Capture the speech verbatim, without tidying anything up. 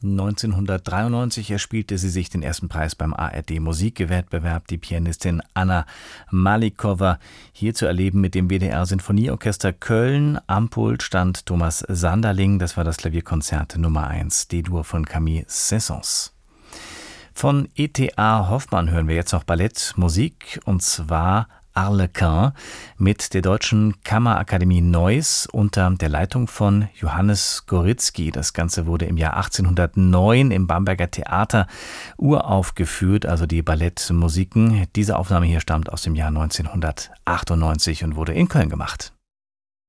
neunzehnhundertdreiundneunzig erspielte sie sich den ersten Preis beim A R D-Musikwettbewerb, die Pianistin Anna Malikowa, hier zu erleben mit dem W D R-Sinfonieorchester Köln. Am Pult stand Thomas Sanderling, das war das Klavierkonzert Nummer eins, D-Dur von Camille Saint-Saëns. Von E T A Hoffmann hören wir jetzt noch Ballettmusik, und zwar Arlequin mit der Deutschen Kammerakademie Neuss unter der Leitung von Johannes Goritzky. Das Ganze wurde im Jahr achtzehnhundertneun im Bamberger Theater uraufgeführt, also die Ballettmusiken. Diese Aufnahme hier stammt aus dem Jahr neunzehnhundertachtundneunzig und wurde in Köln gemacht.